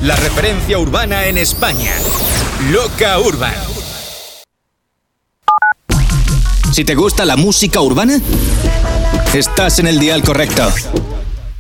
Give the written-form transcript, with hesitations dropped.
la referencia urbana en España. Loca Urban. Si te gusta la música urbana, estás en el dial correcto.